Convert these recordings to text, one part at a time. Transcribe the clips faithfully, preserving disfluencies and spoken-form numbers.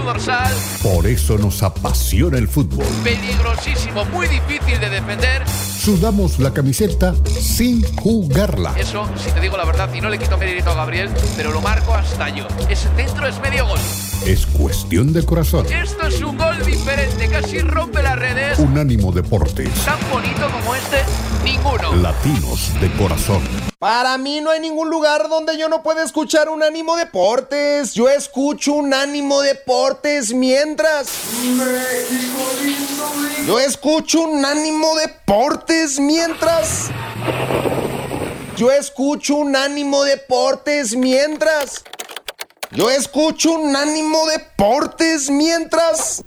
espino dorsal. Por eso nos apasiona el fútbol. Peligrosísimo, muy difícil de defender. Sudamos la camiseta sin jugarla. Eso, si te digo la verdad, y no le quito mérito a Gabriel, pero lo marco hasta yo. Ese centro es medio gol. Es cuestión de corazón. Esto es un gol diferente, casi rompe las redes. Unánimo Deportes. Tan bonito como este, ninguno. Latinos de corazón. Para mí no hay ningún lugar donde yo no pueda escuchar Unánimo Deportes. Yo escucho Unánimo Deportes mientras... México lindo, lindo. Yo escucho Unánimo Deportes mientras... Yo escucho Unánimo Deportes mientras... Yo escucho Unánimo Deportes mientras...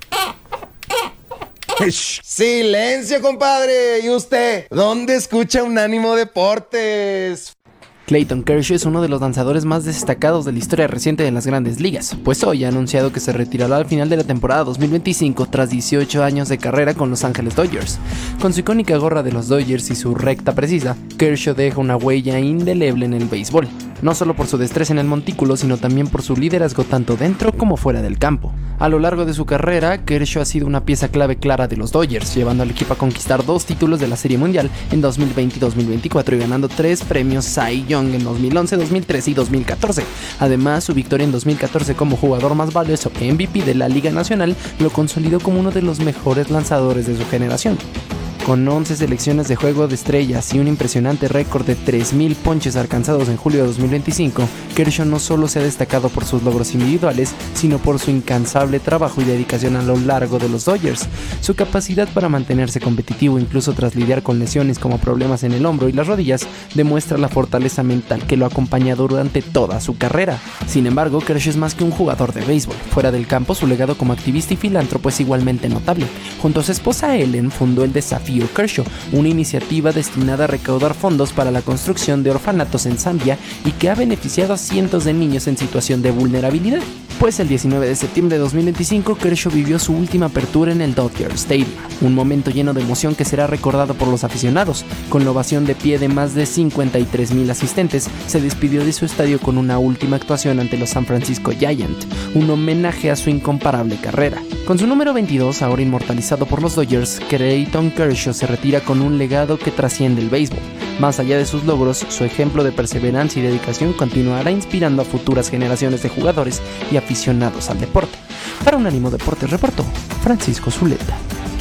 Silencio, compadre. ¿Y usted? ¿Dónde escucha Unánimo Deportes? Clayton Kershaw es uno de los lanzadores más destacados de la historia reciente de las grandes ligas, pues hoy ha anunciado que se retirará al final de la temporada dos mil veinticinco tras dieciocho años de carrera con Los Ángeles Dodgers. Con su icónica gorra de los Dodgers y su recta precisa, Kershaw deja una huella indeleble en el béisbol, no solo por su destreza en el montículo, sino también por su liderazgo tanto dentro como fuera del campo. A lo largo de su carrera, Kershaw ha sido una pieza clave clara de los Dodgers, llevando al equipo a conquistar dos títulos de la Serie Mundial en dos mil veinte y dos mil veinticuatro y ganando tres premios Cy Young en dos mil once, dos mil trece y dos mil catorce. Además, su victoria en dos mil catorce como jugador más valioso M V P de la Liga Nacional lo consolidó como uno de los mejores lanzadores de su generación. Con once selecciones de juego de estrellas y un impresionante récord de tres mil ponches alcanzados en julio de dos mil veinticinco, Kershaw no solo se ha destacado por sus logros individuales, sino por su incansable trabajo y dedicación a lo largo de los Dodgers. Su capacidad para mantenerse competitivo incluso tras lidiar con lesiones como problemas en el hombro y las rodillas, demuestra la fortaleza mental que lo ha acompañado durante toda su carrera. Sin embargo, Kershaw es más que un jugador de béisbol. Fuera del campo, su legado como activista y filántropo es igualmente notable. Junto a su esposa Ellen, fundó el Desafío Kershaw, una iniciativa destinada a recaudar fondos para la construcción de orfanatos en Zambia y que ha beneficiado a cientos de niños en situación de vulnerabilidad. Pues el diecinueve de septiembre de dos mil veinticinco, Kershaw vivió su última apertura en el Dodger Stadium, un momento lleno de emoción que será recordado por los aficionados. Con la ovación de pie de más de cincuenta y tres mil asistentes, se despidió de su estadio con una última actuación ante los San Francisco Giants, un homenaje a su incomparable carrera. Con su número veintidós, ahora inmortalizado por los Dodgers, Clayton Kershaw se retira con un legado que trasciende el béisbol. Más allá de sus logros, su ejemplo de perseverancia y dedicación continuará inspirando a futuras generaciones de jugadores y aficionados al deporte. Para Unánimo Deportes reportó Francisco Zuleta.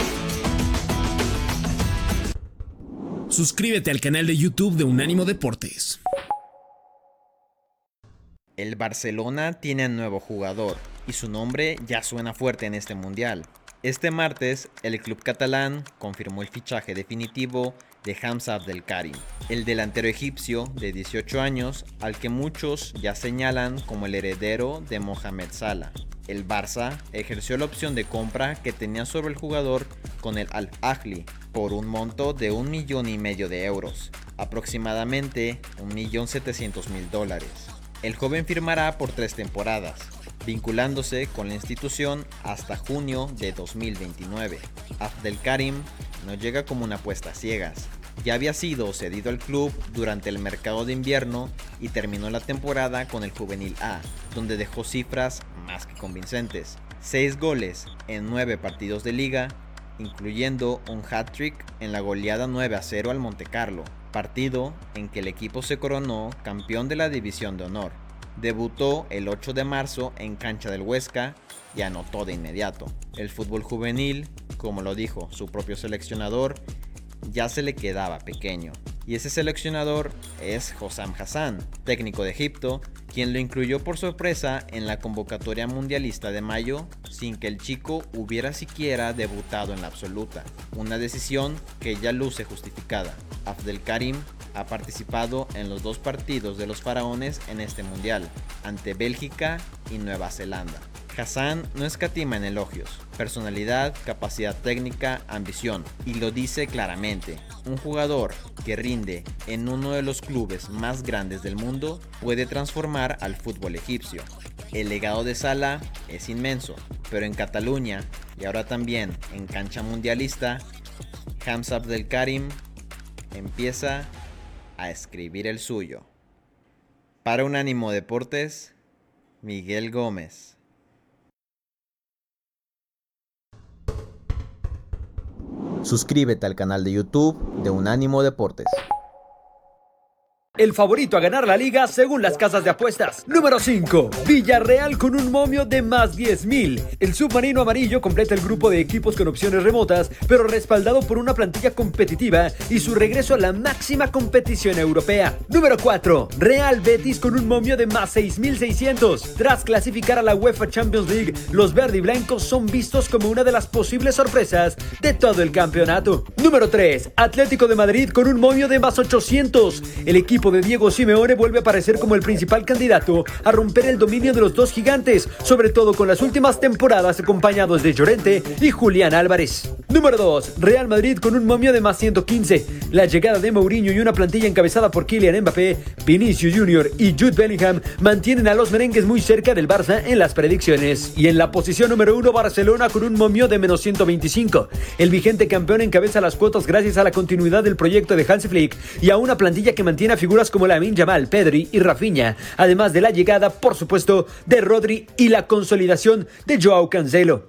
Suscríbete al canal de YouTube de Unánimo Deportes. El Barcelona tiene un nuevo jugador y su nombre ya suena fuerte en este mundial. Este martes, el club catalán confirmó el fichaje definitivo de Hamza Abdelkarim, el delantero egipcio de dieciocho años, al que muchos ya señalan como el heredero de Mohamed Salah. El Barça ejerció la opción de compra que tenía sobre el jugador con el Al-Ahly por un monto de un millón y medio de euros, aproximadamente un millón setecientos mil dólares. El joven firmará por tres temporadas, vinculándose con la institución hasta junio de dos mil veintinueve. Abdelkarim no llega como una apuesta a ciegas. Ya había sido cedido al club durante el mercado de invierno y terminó la temporada con el Juvenil A, donde dejó cifras más que convincentes. Seis goles en nueve partidos de liga, incluyendo un hat-trick en la goleada nueve a cero al Montecarlo, partido en que el equipo se coronó campeón de la División de Honor. Debutó el ocho de marzo en cancha del Huesca y anotó de inmediato. El fútbol juvenil, como lo dijo su propio seleccionador, ya se le quedaba pequeño. Y ese seleccionador es Hossam Hassan, técnico de Egipto, quien lo incluyó por sorpresa en la convocatoria mundialista de mayo, sin que el chico hubiera siquiera debutado en la absoluta. Una decisión que ya luce justificada. Abdelkarim ha participado en los dos partidos de los faraones en este mundial, ante Bélgica y Nueva Zelanda. Hassan no escatima en elogios, personalidad, capacidad técnica, ambición, y lo dice claramente: un jugador que rinde en uno de los clubes más grandes del mundo puede transformar al fútbol egipcio. El legado de Salah es inmenso, pero en Cataluña y ahora también en cancha mundialista, Hamza Abdelkarim empieza a escribir el suyo. Para Unánimo Deportes, Miguel Gómez. Suscríbete al canal de YouTube de Unánimo Deportes. El favorito a ganar la liga según las casas de apuestas. Número cinco. Villarreal con un momio de más diez mil. El submarino amarillo completa el grupo de equipos con opciones remotas, pero respaldado por una plantilla competitiva y su regreso a la máxima competición europea. Número cuatro. Real Betis con un momio de más seis mil seiscientos. Tras clasificar a la UEFA Champions League, los verdiblancos son vistos como una de las posibles sorpresas de todo el campeonato. Número tres. Atlético de Madrid con un momio de más ochocientos. El equipo de Diego Simeone vuelve a aparecer como el principal candidato a romper el dominio de los dos gigantes, sobre todo con las últimas temporadas acompañados de Llorente y Julián Álvarez. Número dos. Real Madrid con un momio de más ciento quince. La llegada de Mourinho y una plantilla encabezada por Kylian Mbappé, Vinicius Junior y Jude Bellingham mantienen a los merengues muy cerca del Barça en las predicciones. Y en la posición número uno, Barcelona con un momio de menos ciento veinticinco. El vigente campeón encabeza las cuotas gracias a la continuidad del proyecto de Hansi Flick y a una plantilla que mantiene a figuras como Lamine Yamal, Pedri y Rafinha, además de la llegada, por supuesto, de Rodri y la consolidación de Joao Cancelo.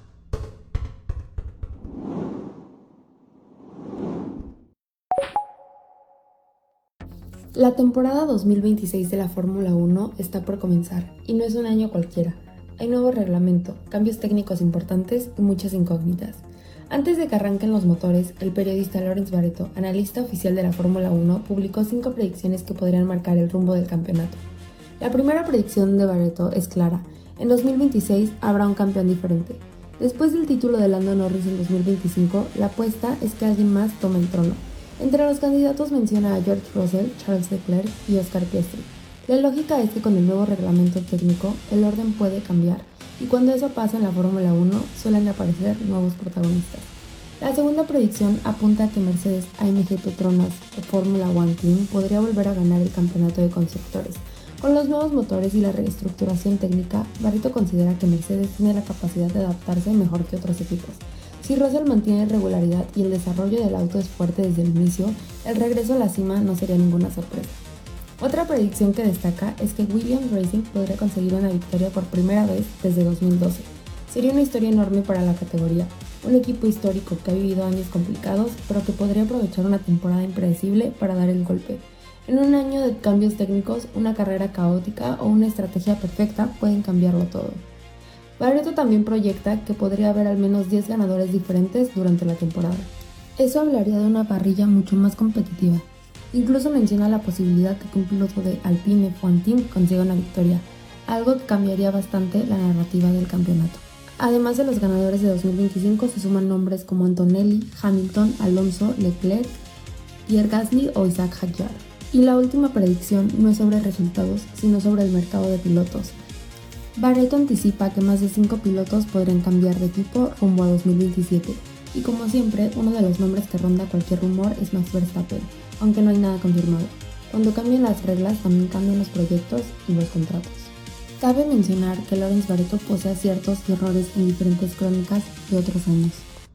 La temporada dos mil veintiséis de la Fórmula uno está por comenzar y no es un año cualquiera. Hay nuevo reglamento, cambios técnicos importantes y muchas incógnitas. Antes de que arranquen los motores, el periodista Lorenz Barreto, analista oficial de la Fórmula uno, publicó cinco predicciones que podrían marcar el rumbo del campeonato. La primera predicción de Barreto es clara: en dos mil veintiséis habrá un campeón diferente. Después del título de Lando Norris en dos mil veinticinco, la apuesta es que alguien más tome el trono. Entre los candidatos menciona a George Russell, Charles Leclerc y Oscar Piastri. La lógica es que con el nuevo reglamento técnico, el orden puede cambiar, y cuando eso pasa en la Fórmula uno, suelen aparecer nuevos protagonistas. La segunda predicción apunta a que Mercedes A M G Petronas o Fórmula One Team podría volver a ganar el campeonato de constructores. Con los nuevos motores y la reestructuración técnica, Barreto considera que Mercedes tiene la capacidad de adaptarse mejor que otros equipos. Si Russell mantiene regularidad y el desarrollo del auto es fuerte desde el inicio, el regreso a la cima no sería ninguna sorpresa. Otra predicción que destaca es que Williams Racing podría conseguir una victoria por primera vez desde dos mil doce. Sería una historia enorme para la categoría, un equipo histórico que ha vivido años complicados, pero que podría aprovechar una temporada impredecible para dar el golpe. En un año de cambios técnicos, una carrera caótica o una estrategia perfecta pueden cambiarlo todo. Barreto también proyecta que podría haber al menos diez ganadores diferentes durante la temporada. Eso hablaría de una parrilla mucho más competitiva. Incluso menciona la posibilidad de que un piloto de Alpine F uno Team consiga una victoria, algo que cambiaría bastante la narrativa del campeonato. Además de los ganadores de dos mil veinticinco se suman nombres como Antonelli, Hamilton, Alonso, Leclerc, Pierre Gasly o Isaac Hadjar. Y la última predicción no es sobre resultados, sino sobre el mercado de pilotos. Barreto anticipa que más de cinco pilotos podrían cambiar de equipo rumbo a dos mil veintisiete, y como siempre, uno de los nombres que ronda cualquier rumor es Max Verstappen, aunque no hay nada confirmado. Cuando cambian las reglas, también cambian los proyectos y los contratos. Cabe mencionar que Lorenz Barreto posee aciertos y errores en diferentes crónicas de otros años.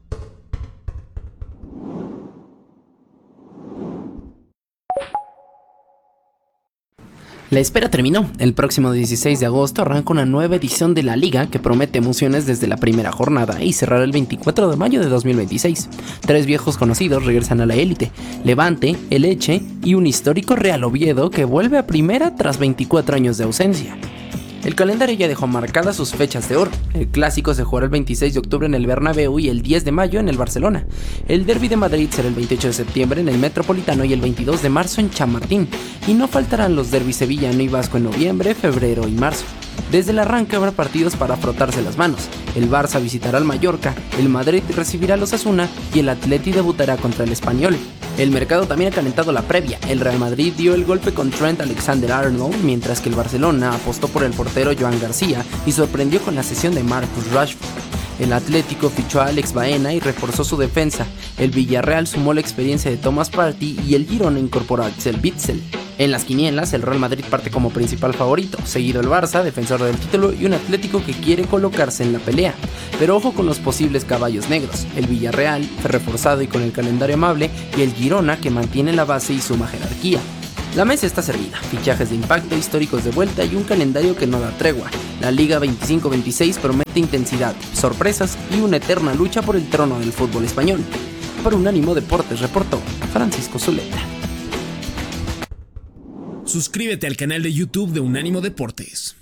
La espera terminó. El próximo dieciséis de agosto arranca una nueva edición de la Liga que promete emociones desde la primera jornada y cerrará el veinticuatro de mayo de dos mil veintiséis. Tres viejos conocidos regresan a la élite: Levante, el Elche y un histórico Real Oviedo que vuelve a primera tras veinticuatro años de ausencia. El calendario ya dejó marcadas sus fechas de oro. El clásico se jugará el veintiséis de octubre en el Bernabéu y el diez de mayo en el Barcelona. El derbi de Madrid será el veintiocho de septiembre en el Metropolitano y el veintidós de marzo en Chamartín. Y no faltarán los derbis sevillano y vasco en noviembre, febrero y marzo. Desde el arranque habrá partidos para frotarse las manos. El Barça visitará al Mallorca, el Madrid recibirá al Osasuna y el Atleti debutará contra el Español. El mercado también ha calentado la previa. El Real Madrid dio el golpe con Trent Alexander-Arnold, mientras que el Barcelona apostó por el portero Joan García y sorprendió con la cesión de Marcus Rashford. El Atlético fichó a Alex Baena y reforzó su defensa. El Villarreal sumó la experiencia de Thomas Partey y el Girona incorporó a Axel Witsel. En las quinielas, el Real Madrid parte como principal favorito, seguido el Barça, defensor del título, y un Atlético que quiere colocarse en la pelea. Pero ojo con los posibles caballos negros: el Villarreal, reforzado y con el calendario amable, y el Girona, que mantiene la base y suma jerarquía. La mesa está servida, fichajes de impacto, históricos de vuelta y un calendario que no da tregua. La Liga veinticinco veintiséis promete intensidad, sorpresas y una eterna lucha por el trono del fútbol español. Para Unánimo Deportes reportó Francisco Zuleta. Suscríbete al canal de YouTube de Unánimo Deportes.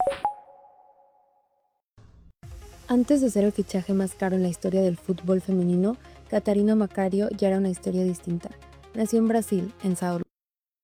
Antes de ser el fichaje más caro en la historia del fútbol femenino, Catarina Macario ya era una historia distinta. Nació en Brasil, en Sao Paulo.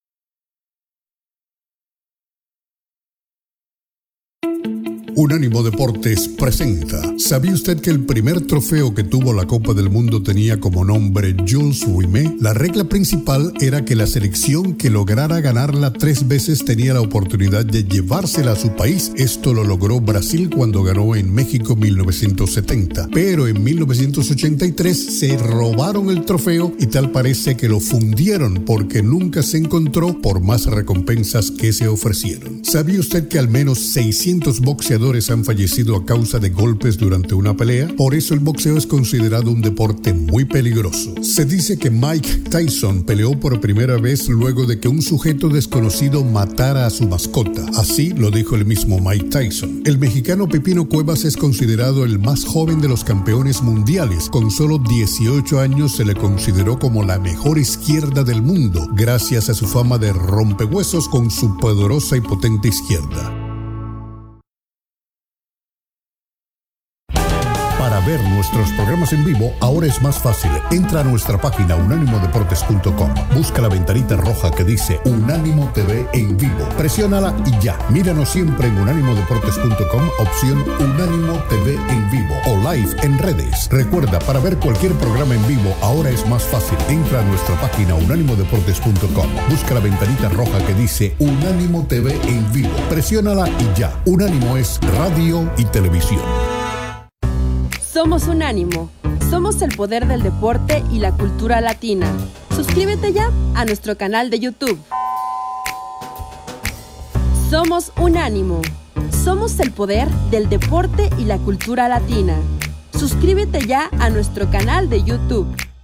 Unánimo Deportes presenta. ¿Sabía usted que el primer trofeo que tuvo la Copa del Mundo tenía como nombre Jules Rimet? La regla principal era que la selección que lograra ganarla tres veces tenía la oportunidad de llevársela a su país. Esto lo logró Brasil cuando ganó en México mil novecientos setenta. Pero en mil novecientos ochenta y tres se robaron el trofeo y tal parece que lo fundieron porque nunca se encontró por más recompensas que se ofrecieron. ¿Sabía usted que al menos seiscientos boxeadores han fallecido a causa de golpes durante una pelea? Por eso el boxeo es considerado un deporte muy peligroso. Se dice que Mike Tyson peleó por primera vez luego de que un sujeto desconocido matara a su mascota. Así lo dijo el mismo Mike Tyson. El mexicano Pepino Cuevas es considerado el más joven de los campeones mundiales. Con solo dieciocho años se le consideró como la mejor izquierda del mundo, gracias a su fama de rompehuesos con su poderosa y potente izquierda. Para ver nuestros programas en vivo, ahora es más fácil. Entra a nuestra página unánimo deportes punto com. Busca la ventanita roja que dice Unánimo T V en vivo. Presiónala y ya. Míranos siempre en unánimo deportes punto com, opción Unánimo T V en vivo o live en redes. Recuerda, para ver cualquier programa en vivo, ahora es más fácil. Entra a nuestra página unánimo deportes punto com. Busca la ventanita roja que dice Unánimo T V en vivo. Presiónala y ya. Unánimo es radio y televisión. Somos Unánimo. Somos el poder del deporte y la cultura latina. Suscríbete ya a nuestro canal de YouTube. Somos Unánimo. Somos el poder del deporte y la cultura latina. Suscríbete ya a nuestro canal de YouTube.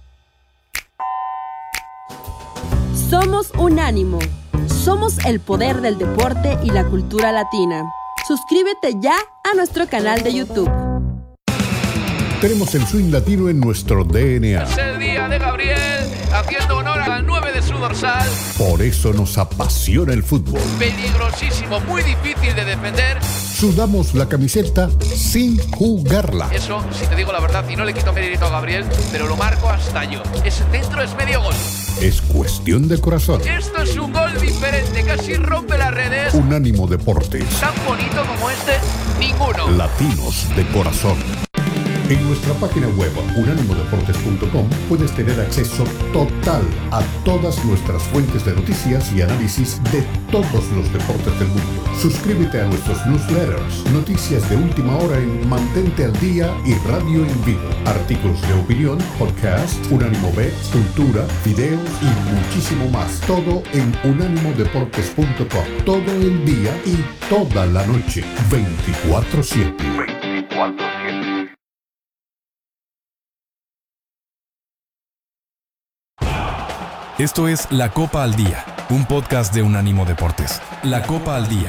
Somos Unánimo. Somos el poder del deporte y la cultura latina. Suscríbete ya a nuestro canal de YouTube. Tenemos el swing latino en nuestro D N A. Es el día de Gabriel, haciendo honor al nueve de su dorsal. Por eso nos apasiona el fútbol. Peligrosísimo, muy difícil de defender. Sudamos la camiseta sin jugarla. Eso, si te digo la verdad, y no le quito mérito a Gabriel, pero lo marco hasta yo. Ese centro es medio gol. Es cuestión de corazón. Esto es un gol diferente, casi rompe las redes. Unánimo Deportes. Tan bonito como este, ninguno. Latinos de corazón. En nuestra página web unánimo deportes punto com puedes tener acceso total a todas nuestras fuentes de noticias y análisis de todos los deportes del mundo. Suscríbete a nuestros newsletters, noticias de última hora en Mantente al Día y Radio en Vivo, artículos de opinión, podcast, Unánimo B, cultura, videos y muchísimo más. Todo en unánimo deportes punto com. Todo el día y toda la noche, veinticuatro siete. veinticuatro siete. Esto es La Copa al Día, un podcast de Unánimo Deportes. La Copa al Día.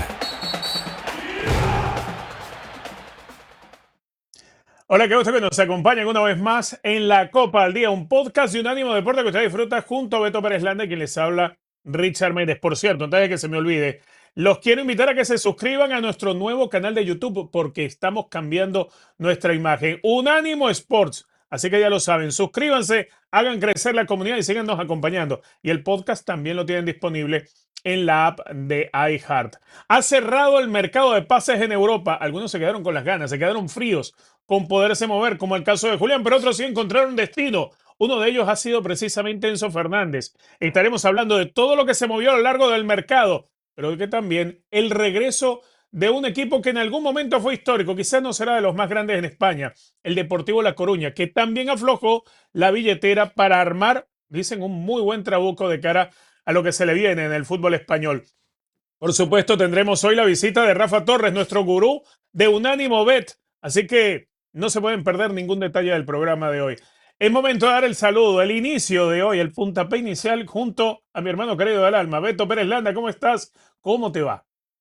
Hola, qué gusto que nos acompañen una vez más en La Copa al Día, un podcast de Unánimo Deportes que usted disfruta junto a Beto Pérez Landa, quien les habla, Richard Méndez. Por cierto, antes de que se me olvide, los quiero invitar a que se suscriban a nuestro nuevo canal de YouTube porque estamos cambiando nuestra imagen. Unánimo Sports. Así que ya lo saben, suscríbanse, hagan crecer la comunidad y síganos acompañando. Y el podcast también lo tienen disponible en la app de iHeart. Ha cerrado el mercado de pases en Europa. Algunos se quedaron con las ganas, se quedaron fríos con poderse mover, como el caso de Julián, pero otros sí encontraron destino. Uno de ellos ha sido precisamente Enzo Fernández. Estaremos hablando de todo lo que se movió a lo largo del mercado, pero que también el regreso de un equipo que en algún momento fue histórico, quizás no será de los más grandes en España, el Deportivo La Coruña, que también aflojó la billetera para armar, dicen, un muy buen trabuco de cara a lo que se le viene en el fútbol español. Por supuesto, tendremos hoy la visita de Rafa Torres, nuestro gurú de Unánimo Bet, así que no se pueden perder ningún detalle del programa de hoy. Es momento de dar el saludo, el inicio de hoy, el puntapié inicial junto a mi hermano querido del alma, Beto Pérez Landa. ¿Cómo estás? ¿Cómo te va?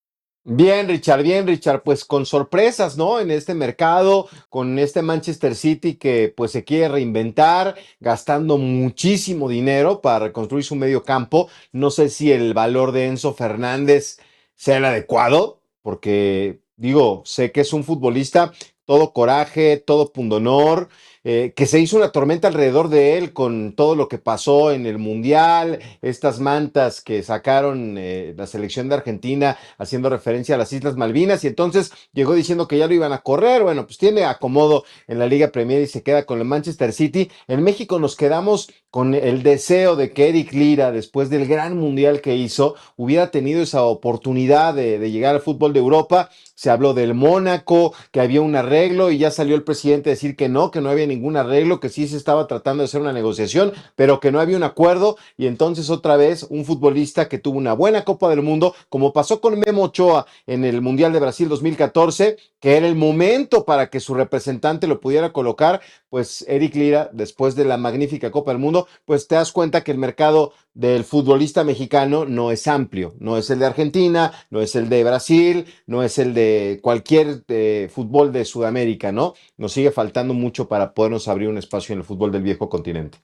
Bien, Richard, bien, Richard, pues con sorpresas, ¿no? En este mercado, con este Manchester City que pues se quiere reinventar, gastando muchísimo dinero para reconstruir su medio campo. No sé si el valor de Enzo Fernández sea el adecuado, porque digo, sé que es un futbolista todo coraje, todo pundonor, eh, que se hizo una tormenta alrededor de él con todo lo que pasó en el Mundial, estas mantas que sacaron eh, la selección de Argentina haciendo referencia a las Islas Malvinas, y entonces llegó diciendo que ya lo iban a correr. Bueno, pues tiene acomodo en la Liga Premier y se queda con el Manchester City. En México nos quedamos con el deseo de que Eric Lira, después del gran mundial que hizo, hubiera tenido esa oportunidad de, de llegar al fútbol de Europa. Se habló del Mónaco, que había un arreglo, y ya salió el presidente a decir que no, que no había ningún arreglo, que sí se estaba tratando de hacer una negociación, pero que no había un acuerdo. Y entonces otra vez un futbolista que tuvo una buena Copa del Mundo, como pasó con Memo Ochoa en el Mundial de Brasil dos mil catorce, que era el momento para que su representante lo pudiera colocar. Pues Eric Lira, después de la magnífica Copa del Mundo, pues te das cuenta que el mercado del futbolista mexicano no es amplio, no es el de Argentina, no es el de Brasil, no es el de cualquier eh, fútbol de Sudamérica, ¿no? Nos sigue faltando mucho para podernos abrir un espacio en el fútbol del viejo continente.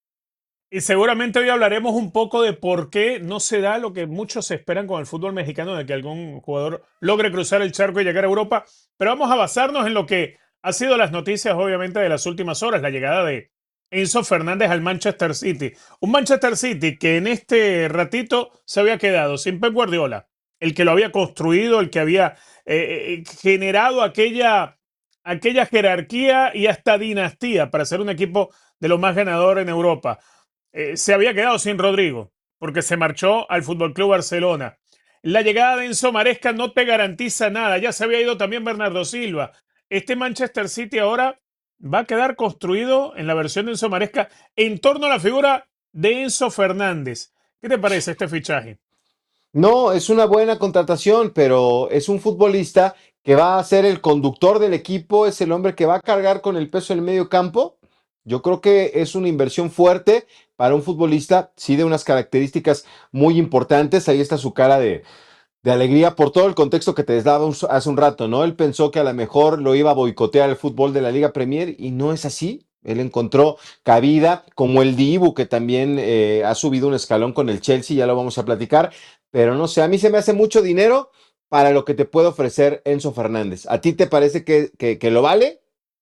Y seguramente hoy hablaremos un poco de por qué no se da lo que muchos esperan con el fútbol mexicano, de que algún jugador logre cruzar el charco y llegar a Europa. Pero vamos a basarnos en lo que ha sido las noticias, obviamente, de las últimas horas, la llegada de Enzo Fernández al Manchester City. Un Manchester City que en este ratito se había quedado sin Pep Guardiola, el que lo había construido, el que había eh, generado aquella, aquella jerarquía y hasta dinastía para ser un equipo de lo más ganador en Europa. Eh, se había quedado sin Rodrigo, porque se marchó al Fútbol Club Barcelona. La llegada de Enzo Maresca no te garantiza nada. Ya se había ido también Bernardo Silva. Este Manchester City ahora va a quedar construido en la versión de Enzo Maresca en torno a la figura de Enzo Fernández. ¿Qué te parece este fichaje? No, es una buena contratación, pero es un futbolista que va a ser el conductor del equipo, es el hombre que va a cargar con el peso en el medio campo. Yo creo que es una inversión fuerte para un futbolista, sí, de unas características muy importantes. Ahí está su cara de, de alegría por todo el contexto que te daba hace un rato, ¿no? Él pensó que a lo mejor lo iba a boicotear el fútbol de la Liga Premier y no es así. Él encontró cabida, como el Dibu, que también eh, ha subido un escalón con el Chelsea, ya lo vamos a platicar, pero no sé, a mí se me hace mucho dinero para lo que te puede ofrecer Enzo Fernández. ¿A ti te parece que, que, que lo vale?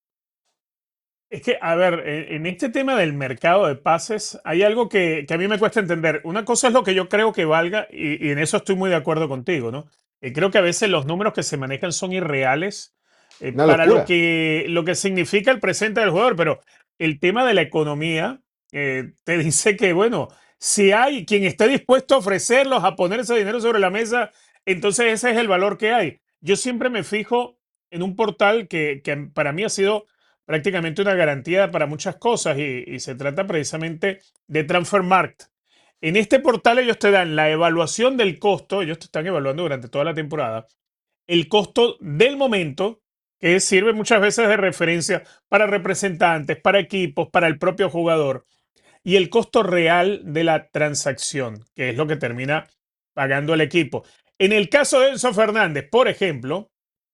Es que, a ver, en este tema del mercado de pases hay algo que, que a mí me cuesta entender. Una cosa es lo que yo creo que valga, y, y en eso estoy muy de acuerdo contigo, ¿no? Eh, creo que a veces los números que se manejan son irreales eh, Una para lo locura. que, lo que significa el presente del jugador, pero el tema de la economía eh, te dice que, bueno, si hay quien esté dispuesto a ofrecerlos, a poner ese dinero sobre la mesa, entonces ese es el valor que hay. Yo siempre me fijo en un portal que, que para mí ha sido prácticamente una garantía para muchas cosas, y, y se trata precisamente de Transfermarkt. En este portal ellos te dan la evaluación del costo, ellos te están evaluando durante toda la temporada, el costo del momento, que sirve muchas veces de referencia para representantes, para equipos, para el propio jugador, y el costo real de la transacción, que es lo que termina pagando el equipo. En el caso de Enzo Fernández, por ejemplo,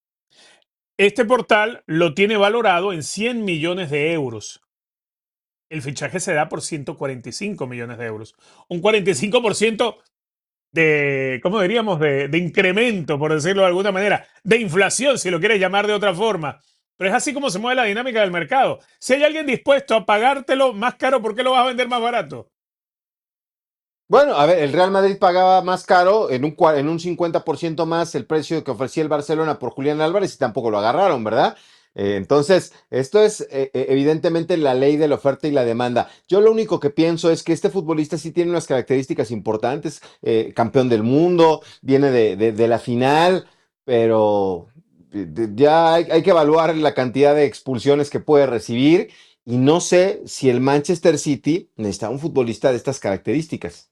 este portal lo tiene valorado en cien millones de euros. El fichaje se da por ciento cuarenta y cinco millones de euros. Un cuarenta y cinco por ciento de, ¿cómo diríamos? De, de incremento, por decirlo de alguna manera. De inflación, si lo quieres llamar de otra forma. Pero es así como se mueve la dinámica del mercado. Si hay alguien dispuesto a pagártelo más caro, ¿por qué lo vas a vender más barato? Bueno, a ver, el Real Madrid pagaba más caro, en un, cua- en un cincuenta por ciento más el precio que ofrecía el Barcelona por Julián Álvarez, y tampoco lo agarraron, ¿verdad? Eh, entonces, esto es eh, eh, evidentemente la ley de la oferta y la demanda. Yo lo único que pienso es que este futbolista sí tiene unas características importantes, eh, campeón del mundo, viene de, de- de la final, pero de- de- ya hay, hay que evaluar la cantidad de expulsiones que puede recibir, y no sé si el Manchester City necesita un futbolista de estas características.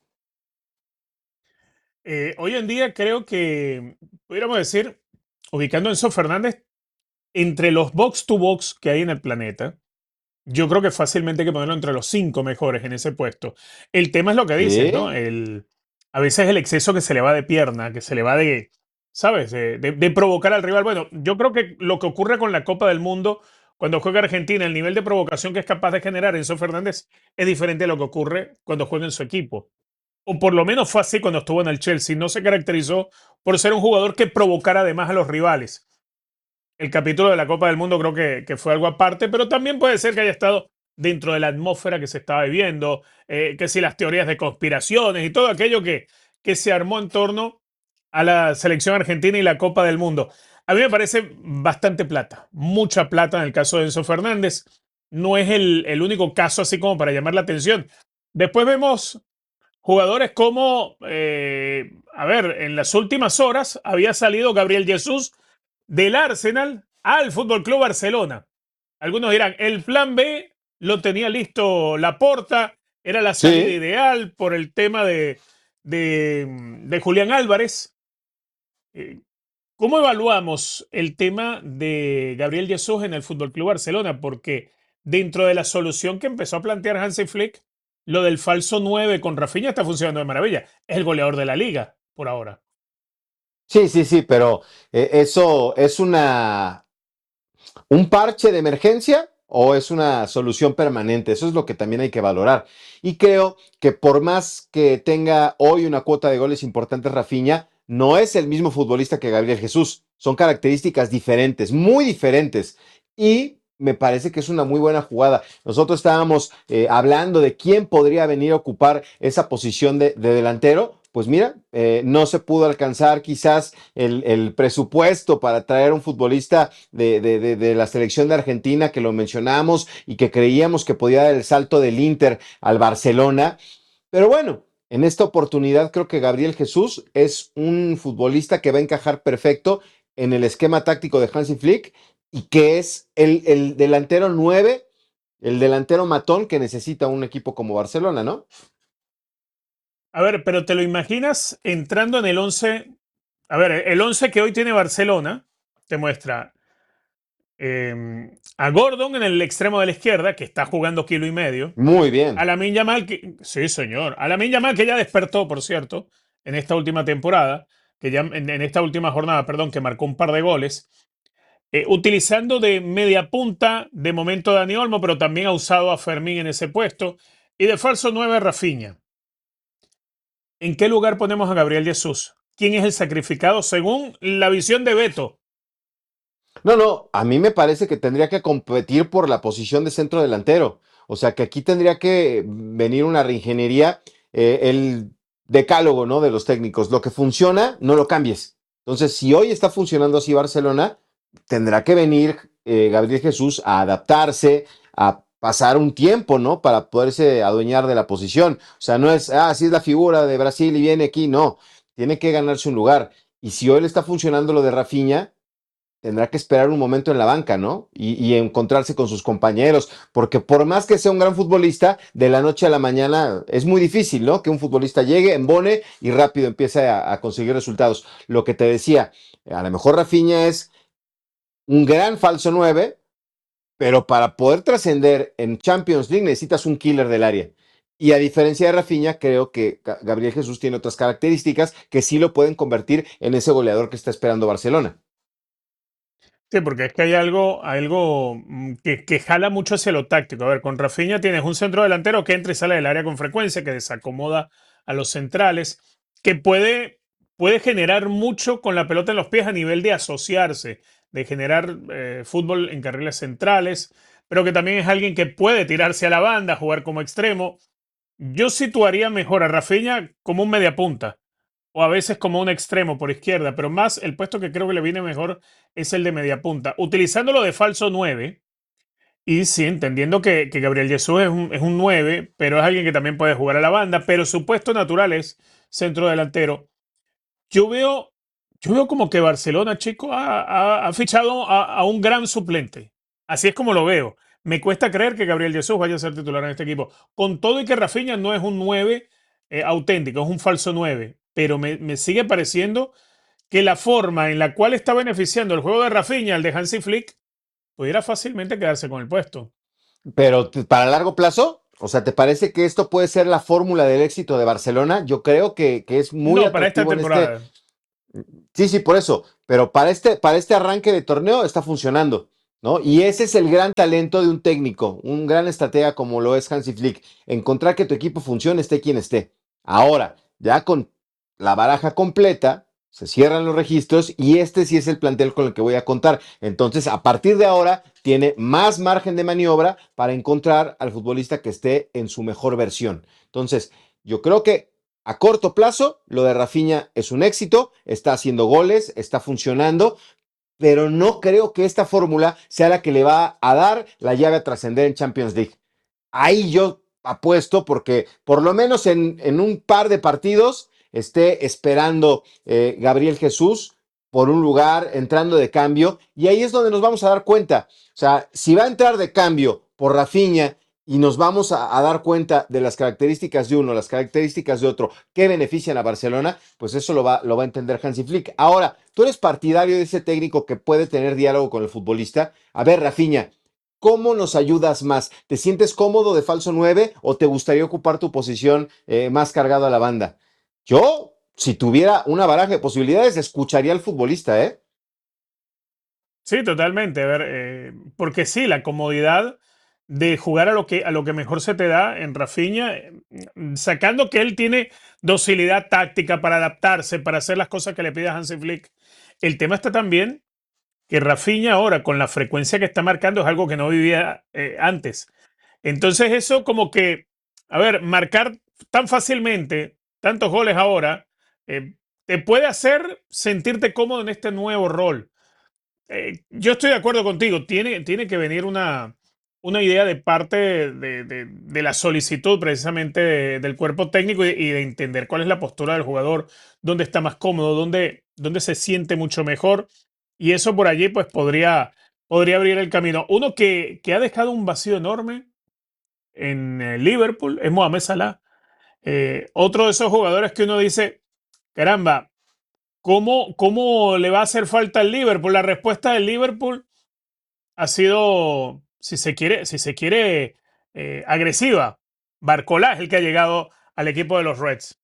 Eh, hoy en día creo que, pudiéramos decir, ubicando a Enzo Fernández entre los box to box que hay en el planeta, yo creo que fácilmente hay que ponerlo entre los cinco mejores en ese puesto. El tema es lo que dices, ¿no? Sí. El, a veces el exceso que se le va de pierna, que se le va de, ¿sabes? De, de, de provocar al rival. Bueno, yo creo que lo que ocurre con la Copa del Mundo cuando juega Argentina, el nivel de provocación que es capaz de generar Enzo Fernández es diferente a lo que ocurre cuando juega en su equipo. O por lo menos fue así cuando estuvo en el Chelsea. No se caracterizó por ser un jugador que provocara además a los rivales. El capítulo de la Copa del Mundo creo que, que fue algo aparte, pero también puede ser que haya estado dentro de la atmósfera que se estaba viviendo, eh, que si las teorías de conspiraciones y todo aquello que, que se armó en torno a la selección argentina y la Copa del Mundo. A mí me parece bastante plata, mucha plata en el caso de Enzo Fernández. No es el, el único caso así como para llamar la atención. Después vemos jugadores como, eh, a ver, en las últimas horas había salido Gabriel Jesús del Arsenal al F C Barcelona. Algunos dirán, el plan B lo tenía listo Laporta, era la salida sí. ideal por el tema de, de, de Julián Álvarez. ¿Cómo evaluamos el tema de Gabriel Jesús en el F C Barcelona? Porque dentro de la solución que empezó a plantear Hansi Flick, lo del falso nueve con Rafinha está funcionando de maravilla. Es el goleador de la liga por ahora. Sí, sí, sí, pero eh, eso es una un parche de emergencia o es una solución permanente. Eso es lo que también hay que valorar. Y creo que por más que tenga hoy una cuota de goles importante Rafinha, no es el mismo futbolista que Gabriel Jesús. Son características diferentes, muy diferentes. Y me parece que es una muy buena jugada. Nosotros estábamos eh, hablando de quién podría venir a ocupar esa posición de, de delantero. Pues mira, eh, no se pudo alcanzar quizás el, el presupuesto para traer un futbolista de, de, de, de la selección de Argentina, que lo mencionamos y que creíamos que podía dar el salto del Inter al Barcelona. Pero bueno, en esta oportunidad creo que Gabriel Jesús es un futbolista que va a encajar perfecto en el esquema táctico de Hansi Flick y que es el, el delantero nueve, el delantero matón que necesita un equipo como Barcelona, ¿no? A ver, pero ¿te lo imaginas entrando en el once? A ver, el once que hoy tiene Barcelona te muestra eh, a Gordon en el extremo de la izquierda, que está jugando kilo y medio. Muy bien. A Lamine Yamal, que, sí señor. A Lamine Yamal, que ya despertó, por cierto, en esta última temporada, que ya en, en esta última jornada, perdón, que marcó un par de goles. Eh, utilizando de media punta, de momento Dani Olmo, pero también ha usado a Fermín en ese puesto. Y de falso nueve, Rafinha. ¿En qué lugar ponemos a Gabriel Jesús? ¿Quién es el sacrificado según la visión de Beto? No, no, a mí me parece que tendría que competir por la posición de centro delantero. O sea, que aquí tendría que venir una reingeniería, eh, el decálogo, ¿no?, de los técnicos. Lo que funciona, no lo cambies. Entonces, si hoy está funcionando así Barcelona, tendrá que venir eh, Gabriel Jesús a adaptarse, a pasar un tiempo, ¿no?, para poderse adueñar de la posición. O sea, no es, ah, sí es la figura de Brasil y viene aquí, no. Tiene que ganarse un lugar. Y si hoy le está funcionando lo de Rafinha, tendrá que esperar un momento en la banca, ¿no? Y, y encontrarse con sus compañeros. Porque por más que sea un gran futbolista, de la noche a la mañana es muy difícil, ¿no?, que un futbolista llegue, embone y rápido empiece a, a conseguir resultados. Lo que te decía, a lo mejor Rafinha es un gran falso nueve, pero para poder trascender en Champions League necesitas un killer del área. Y a diferencia de Rafinha, creo que Gabriel Jesús tiene otras características que sí lo pueden convertir en ese goleador que está esperando Barcelona. Sí, porque es que hay algo, algo que, que jala mucho hacia lo táctico. A ver, con Rafinha tienes un centro delantero que entra y sale del área con frecuencia, que desacomoda a los centrales, que puede, puede generar mucho con la pelota en los pies a nivel de asociarse, de generar eh, fútbol en carriles centrales, pero que también es alguien que puede tirarse a la banda, jugar como extremo. Yo situaría mejor a Rafinha como un mediapunta, o a veces como un extremo por izquierda, pero más el puesto que creo que le viene mejor es el de mediapunta, utilizándolo de falso nueve, y sí, entendiendo que, que Gabriel Jesús es un, es un nueve, pero es alguien que también puede jugar a la banda, pero su puesto natural es centro delantero. Yo veo Yo veo como que Barcelona, chico, ha, ha, ha fichado a, a un gran suplente. Así es como lo veo. Me cuesta creer que Gabriel Jesús vaya a ser titular en este equipo. Con todo y que Rafinha no es un nueve eh, auténtico, es un falso nueve. Pero me, me sigue pareciendo que la forma en la cual está beneficiando el juego de Rafinha, el de Hansi Flick, pudiera fácilmente quedarse con el puesto. Pero para largo plazo, o sea, ¿te parece que esto puede ser la fórmula del éxito de Barcelona? Yo creo que, que es muy No, para esta temporada. Este... Sí, sí, por eso. Pero para este, para este arranque de torneo está funcionando, ¿no? Y ese es el gran talento de un técnico, un gran estratega como lo es Hansi Flick. Encontrar que tu equipo funcione, esté quien esté. Ahora, ya con la baraja completa, se cierran los registros y este sí es el plantel con el que voy a contar. Entonces, a partir de ahora, tiene más margen de maniobra para encontrar al futbolista que esté en su mejor versión. Entonces, yo creo que a corto plazo, lo de Rafinha es un éxito, está haciendo goles, está funcionando, pero no creo que esta fórmula sea la que le va a dar la llave a trascender en Champions League. Ahí yo apuesto porque por lo menos en, en un par de partidos esté esperando eh, Gabriel Jesús por un lugar, entrando de cambio, y ahí es donde nos vamos a dar cuenta. O sea, si va a entrar de cambio por Rafinha y nos vamos a, a dar cuenta de las características de uno, las características de otro, que benefician a Barcelona, pues eso lo va, lo va a entender Hansi Flick. Ahora, tú eres partidario de ese técnico que puede tener diálogo con el futbolista. A ver, Rafinha, ¿cómo nos ayudas más? ¿Te sientes cómodo de falso nueve o te gustaría ocupar tu posición eh, más cargado a la banda? Yo, si tuviera una baraja de posibilidades, escucharía al futbolista, ¿eh? Sí, totalmente. A ver, eh, porque sí, la comodidad de jugar a lo que, a lo que mejor se te da en Rafinha, eh, sacando que él tiene docilidad táctica para adaptarse, para hacer las cosas que le pide a Hansi Flick. El tema está también que Rafinha ahora, con la frecuencia que está marcando, es algo que no vivía eh, antes. Entonces eso como que, a ver, marcar tan fácilmente tantos goles ahora, eh, te puede hacer sentirte cómodo en este nuevo rol. Eh, yo estoy de acuerdo contigo, tiene, tiene que venir una, una idea de parte de, de, de la solicitud precisamente de, del cuerpo técnico y, y de entender cuál es la postura del jugador, dónde está más cómodo, dónde, dónde se siente mucho mejor, y eso por allí pues podría, podría abrir el camino. Uno que, que ha dejado un vacío enorme en eh, Liverpool es Mohamed Salah. Eh, otro de esos jugadores que uno dice, caramba, ¿Cómo, ¿Cómo le va a hacer falta al Liverpool? La respuesta del Liverpool ha sido, si se quiere, si se quiere eh, agresiva. Barcola es el que ha llegado al equipo de los Reds.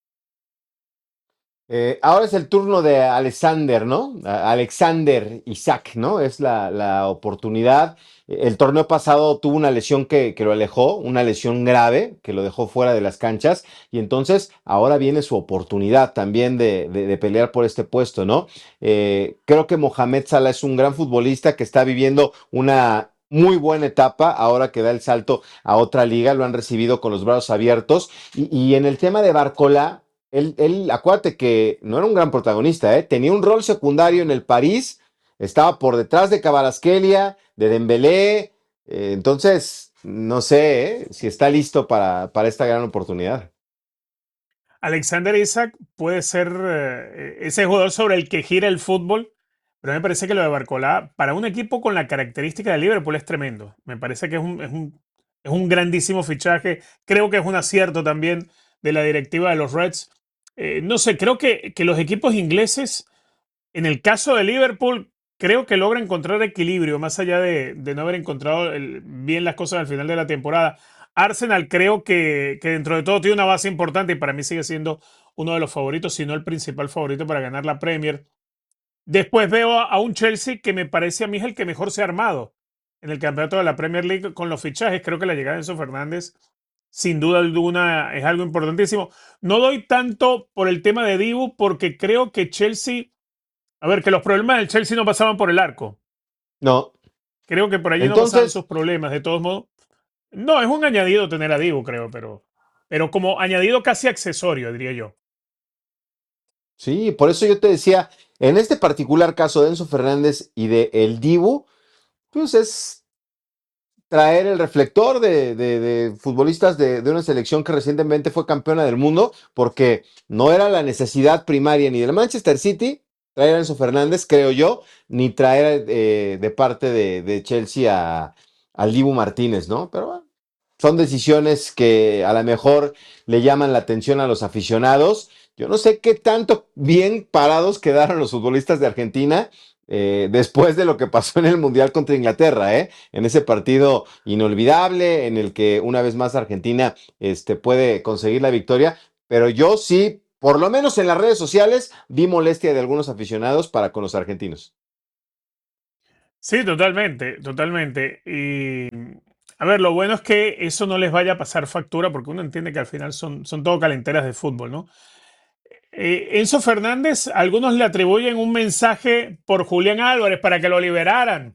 Eh, ahora es el turno de Alexander, ¿no? A- Alexander Isaac, ¿no? Es la, la oportunidad. El torneo pasado tuvo una lesión que, que lo alejó, una lesión grave que lo dejó fuera de las canchas, y entonces ahora viene su oportunidad también de, de- de pelear por este puesto, ¿no? Eh, creo que Mohamed Salah es un gran futbolista que está viviendo una muy buena etapa ahora que da el salto a otra liga, lo han recibido con los brazos abiertos, y, y en el tema de Barcola. Él, él, acuérdate que no era un gran protagonista, ¿eh? Tenía un rol secundario en el París, estaba por detrás de Kvaratskhelia, de Dembélé, eh, entonces no sé ¿eh? si está listo para, para esta gran oportunidad. Alexander Isaac puede ser eh, ese jugador sobre el que gira el fútbol, pero me parece que lo de Barcola, para un equipo con la característica de Liverpool, es tremendo. Me parece que es un, es un, es un grandísimo fichaje. Creo que es un acierto también de la directiva de los Reds. Eh, no sé, creo que, que los equipos ingleses, en el caso de Liverpool, creo que logra encontrar equilibrio, más allá de, de no haber encontrado el- bien las cosas al final de la temporada. Arsenal creo que, que dentro de todo tiene una base importante y para mí sigue siendo uno de los favoritos, si no el principal favorito para ganar la Premier. Después veo a, a un Chelsea que me parece a mí es el que mejor se ha armado en el campeonato de la Premier League con los fichajes. Creo que la llegada de Enzo Fernández, sin duda alguna, es algo importantísimo. No doy tanto por el tema de Dibu porque creo que Chelsea, a ver, que los problemas del Chelsea no pasaban por el arco. No. Creo que por allí no pasaban Entonces, sus problemas, de todos modos. No, es un añadido tener a Dibu, creo, pero, pero como añadido casi accesorio, diría yo. sí, por eso yo te decía, en este particular caso de Enzo Fernández y de El Dibu, pues es traer el reflector de, de- de futbolistas de, de una selección que recientemente fue campeona del mundo, porque no era la necesidad primaria ni del Manchester City traer a Enzo Fernández, creo yo, ni traer eh, de parte de, de Chelsea a, al Dibu Martínez, ¿no? Pero bueno, son decisiones que a lo mejor le llaman la atención a los aficionados. Yo no sé qué tanto bien parados quedaron los futbolistas de Argentina eh, después de lo que pasó en el Mundial contra Inglaterra, ¿eh? En ese partido inolvidable en el que una vez más Argentina este, puede conseguir la victoria, pero yo sí por lo menos en las redes sociales, vi molestia de algunos aficionados para con los argentinos. Sí, totalmente, totalmente. Y a ver, lo bueno es que eso no les vaya a pasar factura, porque uno entiende que al final son, son todo calenteras de fútbol, ¿no? Eh, Enzo Fernández, algunos le atribuyen un mensaje por Julián Álvarez para que lo liberaran.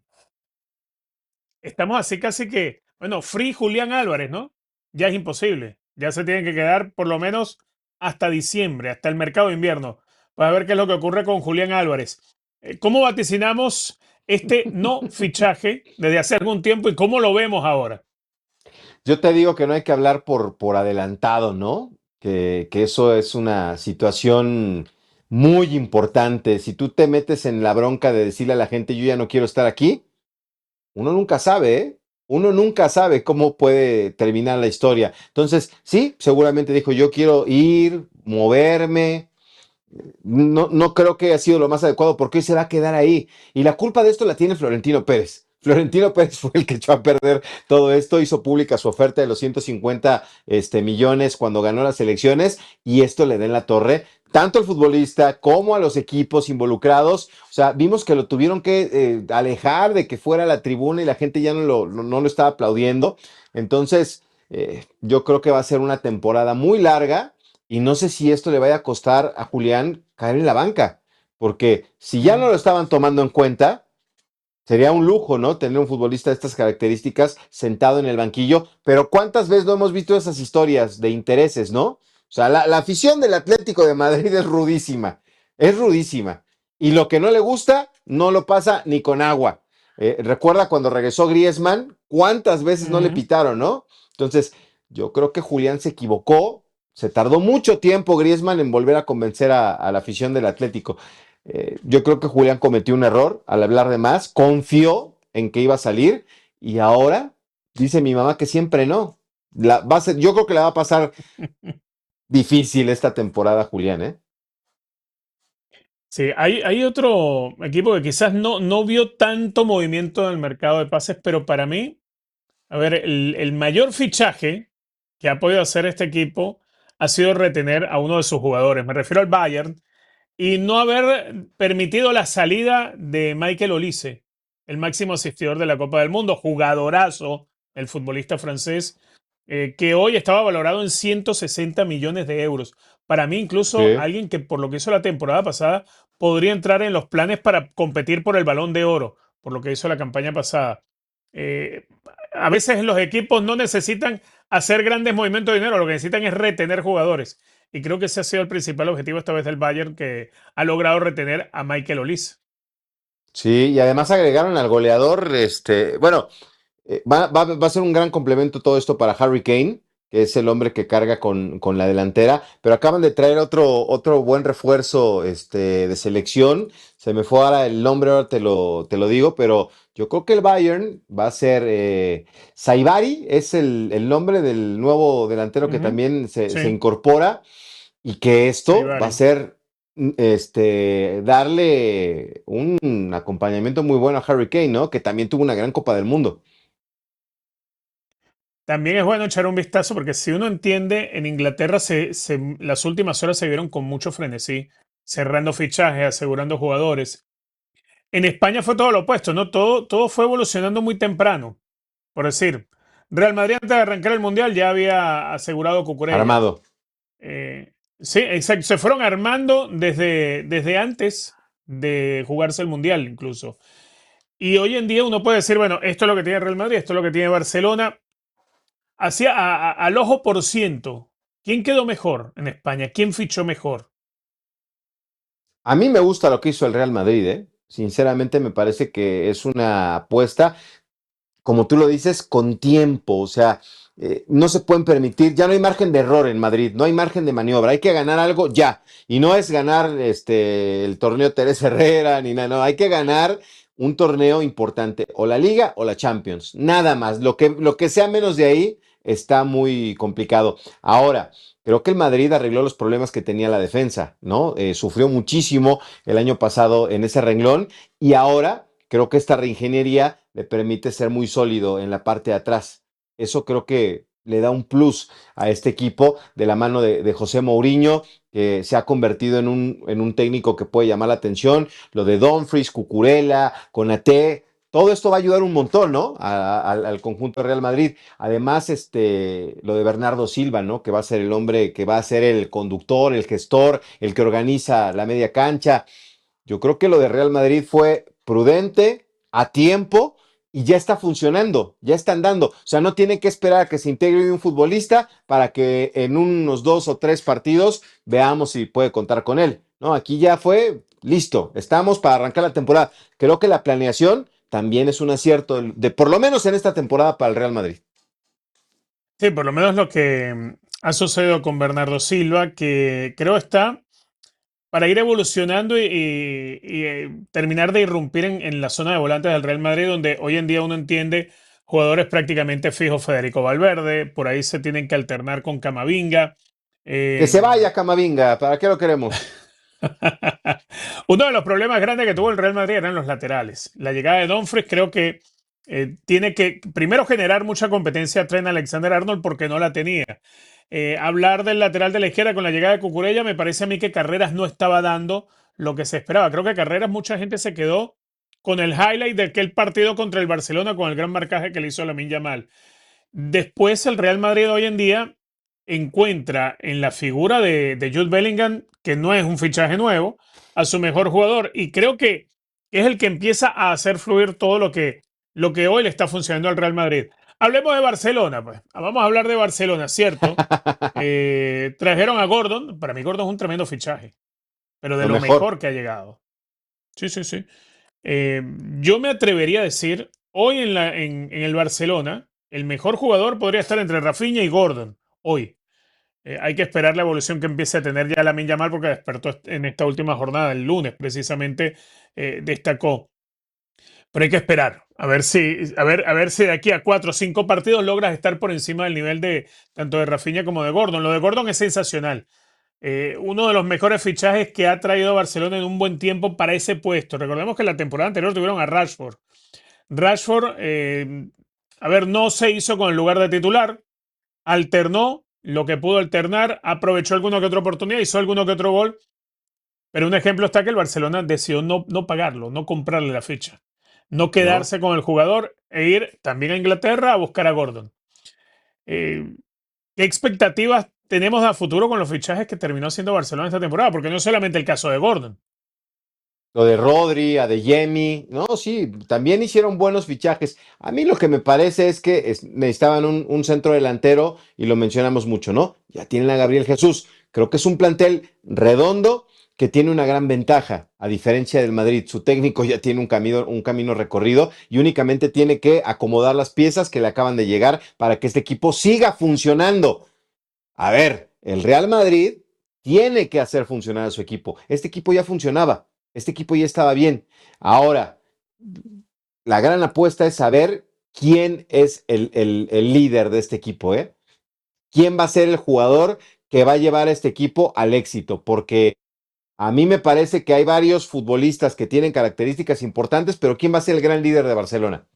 Estamos así casi que, bueno, free Julián Álvarez, ¿no? Ya es imposible. Ya se tiene que quedar por lo menos hasta diciembre, hasta el mercado de invierno, para ver qué es lo que ocurre con Julián Álvarez. Eh, ¿Cómo vaticinamos este no fichaje desde hace algún tiempo y cómo lo vemos ahora? Yo te digo que no hay que hablar por, por adelantado, ¿no? Que, que eso es una situación muy importante. Si tú te metes en la bronca de decirle a la gente, yo ya no quiero estar aquí, uno nunca sabe, ¿eh? Uno nunca sabe cómo puede terminar la historia. Entonces, sí, seguramente dijo, yo quiero ir, moverme. No, no creo que haya sido lo más adecuado porque hoy se va a quedar ahí. Y la culpa de esto la tiene Florentino Pérez. Florentino Pérez fue el que echó a perder todo esto, hizo pública su oferta de los ciento cincuenta este, millones cuando ganó las elecciones y esto le da en la torre tanto al futbolista como a los equipos involucrados. O sea, vimos que lo tuvieron que eh, alejar de que fuera a la tribuna y la gente ya no lo, no, no lo estaba aplaudiendo. Entonces, eh, yo creo que va a ser una temporada muy larga. Y no sé si esto le vaya a costar a Julián caer en la banca, porque si ya no lo estaban tomando en cuenta, sería un lujo, ¿no? Tener un futbolista de estas características sentado en el banquillo, pero ¿cuántas veces no hemos visto esas historias de intereses, ¿no? O sea, la, la afición del Atlético de Madrid es rudísima, es rudísima. Y lo que no le gusta, no lo pasa ni con agua. Eh, recuerda cuando regresó Griezmann, ¿cuántas veces no le pitaron, no? Entonces, yo creo que Julián se equivocó. Se tardó mucho tiempo Griezmann en volver a convencer a, a la afición del Atlético. Eh, yo creo que Julián cometió un error al hablar de más, confió en que iba a salir y ahora dice mi mamá que siempre no. La, va a ser, yo creo que le va a pasar difícil esta temporada a Julián, ¿eh? Sí, hay, hay otro equipo que quizás no, no vio tanto movimiento en el mercado de pases, pero para mí, a ver, el, el mayor fichaje que ha podido hacer este equipo ha sido retener a uno de sus jugadores. Me refiero al Bayern y no haber permitido la salida de Michael Olise, el máximo asistidor de la Copa del Mundo, jugadorazo, el futbolista francés, eh, que hoy estaba valorado en ciento sesenta millones de euros. Para mí, incluso Sí. alguien que por lo que hizo la temporada pasada podría entrar en los planes para competir por el Balón de Oro, por lo que hizo la campaña pasada. Eh, a veces los equipos no necesitan hacer grandes movimientos de dinero, lo que necesitan es retener jugadores. Y creo que ese ha sido el principal objetivo esta vez del Bayern, que ha logrado retener a Michael Olise. Sí, y además agregaron al goleador, este, bueno, eh, va, va- va a ser un gran complemento todo esto para Harry Kane, que es el hombre que carga con, con la delantera, pero acaban de traer otro, otro buen refuerzo este, de selección. Se me fue ahora el nombre, ahora te lo, te lo digo, pero yo creo que el Bayern va a ser eh, Saibari, es el, el nombre del nuevo delantero que Ujú. también se, Sí. se incorpora, y que esto Saibari. va a ser mm, este, darle un acompañamiento muy bueno a Harry Kane, ¿no? Que también tuvo una gran Copa del Mundo. También es bueno echar un vistazo porque si uno entiende, en Inglaterra se, se- las últimas horas se vieron con mucho frenesí, cerrando fichajes, asegurando jugadores. En España fue todo lo opuesto, ¿no? Todo, todo fue evolucionando muy temprano. Por decir, Real Madrid antes de arrancar el Mundial ya había asegurado Cucurella. Armado. Eh, sí, exacto. Se fueron armando desde, desde antes de jugarse el Mundial incluso. Y hoy en día uno puede decir, bueno, esto es lo que tiene Real Madrid, esto es lo que tiene Barcelona. Hacia a- a- al ojo por ciento, ¿quién quedó mejor en España? ¿Quién fichó mejor? A mí me gusta lo que hizo el Real Madrid, ¿eh? Sinceramente me parece que es una apuesta, como tú lo dices, con tiempo. O sea, eh, no se pueden permitir, ya no hay margen de error en Madrid, no hay margen de maniobra, hay que ganar algo ya. Y no es ganar este, el torneo Teresa Herrera, ni nada, no, hay que ganar un torneo importante, o la Liga o la Champions, nada más. Lo que, lo que sea menos de ahí está muy complicado. Ahora, creo que el Madrid arregló los problemas que tenía la defensa, ¿no? Eh, sufrió muchísimo el año pasado en ese renglón y ahora creo que esta reingeniería le permite ser muy sólido en la parte de atrás. Eso creo que le da un plus a este equipo de la mano de, de José Mourinho, que se ha convertido en un, en un técnico que puede llamar la atención. Lo de Dumfries, Cucurella, Konaté, todo esto va a ayudar un montón, ¿no? A, a, al conjunto de Real Madrid. Además, este, lo de Bernardo Silva, ¿no? Que va a ser el hombre que va a ser el conductor, el gestor, el que organiza la media cancha. Yo creo que lo de Real Madrid fue prudente, a tiempo, y ya está funcionando, ya está andando. O sea, no tiene que esperar a que se integre un futbolista para que en unos dos o tres partidos veamos si puede contar con él. No, aquí ya fue listo. Estamos para arrancar la temporada. Creo que la planeación también es un acierto, de, de por lo menos en esta temporada para el Real Madrid. Sí, por lo menos lo que ha sucedido con Bernardo Silva, que creo está para ir evolucionando y, y, y eh, terminar de irrumpir en, en la zona de volantes del Real Madrid, donde hoy en día uno entiende jugadores prácticamente fijos. Federico Valverde, por ahí se tienen que alternar con Camavinga. Eh, que se vaya Camavinga, ¿para qué lo queremos? Uno de los problemas grandes que tuvo el Real Madrid eran los laterales. La llegada de Dumfries creo que eh, tiene que primero generar mucha competencia a Trent Alexander-Arnold porque no la tenía. Eh, hablar del lateral de la izquierda con la llegada de Cucurella, me parece a mí que Carreras no estaba dando lo que se esperaba. Creo que Carreras, mucha gente se quedó con el highlight de aquel partido contra el Barcelona con el gran marcaje que le hizo Lamine Yamal. Después el Real Madrid hoy en día encuentra en la figura de, de Jude Bellingham, que no es un fichaje nuevo, a su mejor jugador, y creo que es el que empieza a hacer fluir todo lo que, lo que hoy le está funcionando al Real Madrid. Hablemos de Barcelona, pues. Vamos a hablar de Barcelona, ¿cierto? eh, trajeron a Gordon. Para mí Gordon es un tremendo fichaje, pero de lo, lo mejor. mejor que ha llegado. Sí, sí, sí. Eh, yo me atrevería a decir, hoy en, la, en, en el Barcelona, el mejor jugador podría estar entre Rafinha y Gordon. Hoy. Eh, hay que esperar la evolución que empiece a tener ya Lamine Yamal porque despertó en esta última jornada, el lunes precisamente, eh, destacó. Pero hay que esperar, a ver si, a ver, a ver si de aquí a cuatro o cinco partidos logras estar por encima del nivel de tanto de Rafinha como de Gordon. Lo de Gordon es sensacional. Eh, uno de los mejores fichajes que ha traído Barcelona en un buen tiempo para ese puesto. Recordemos que la temporada anterior tuvieron a Rashford. Rashford, eh, a ver, no se hizo con el lugar de titular, alternó lo que pudo alternar, aprovechó alguna que otra oportunidad, hizo alguno que otro gol. Pero un ejemplo está que el Barcelona decidió no, no pagarlo, no comprarle la ficha. No quedarse no. con el jugador e ir también a Inglaterra a buscar a Gordon. Eh, ¿Qué expectativas tenemos a futuro con los fichajes que terminó haciendo Barcelona esta temporada? Porque no es solamente el caso de Gordon. Lo de Rodri, Adeyemi, no, sí, también hicieron buenos fichajes. A mí lo que me parece es que es, necesitaban un, un centro delantero y lo mencionamos mucho, ¿no? Ya tienen a Gabriel Jesús. Creo que es un plantel redondo que tiene una gran ventaja, a diferencia del Madrid. Su técnico ya tiene un camino, un camino recorrido y únicamente tiene que acomodar las piezas que le acaban de llegar para que este equipo siga funcionando. A ver, el Real Madrid tiene que hacer funcionar a su equipo. Este equipo ya funcionaba, este equipo ya estaba bien. Ahora, la gran apuesta es saber quién es el, el, el líder de este equipo, ¿eh? ¿Quién va a ser el jugador que va a llevar a este equipo al éxito? Porque a mí me parece que hay varios futbolistas que tienen características importantes, pero ¿quién va a ser el gran líder de Barcelona?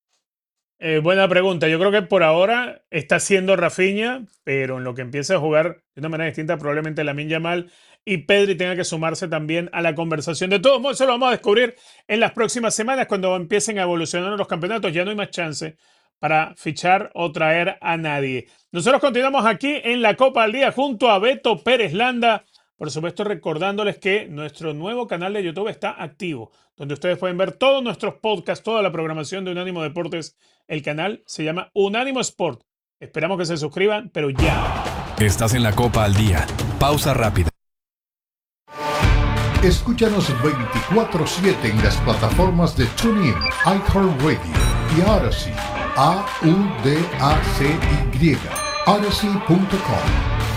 Eh, buena pregunta. Yo creo que por ahora está siendo Rafinha, pero en lo que empiece a jugar de una manera distinta, probablemente Lamine Yamal y Pedri tenga que sumarse también a la conversación. De todos modos, eso lo vamos a descubrir en las próximas semanas cuando empiecen a evolucionar los campeonatos. Ya no hay más chance para fichar o traer a nadie. Nosotros continuamos aquí en la Copa al Día junto a Beto Pérez Landa. Por supuesto, recordándoles que nuestro nuevo canal de YouTube está activo, donde ustedes pueden ver todos nuestros podcasts, toda la programación de Unánimo Deportes. El canal se llama Unánimo Sport. Esperamos que se suscriban, pero ya. Estás en la Copa al Día. Pausa rápida. Escúchanos veinticuatro siete en las plataformas de TuneIn, iHeartRadio y Odyssey. A U D A C Y. Odyssey punto com.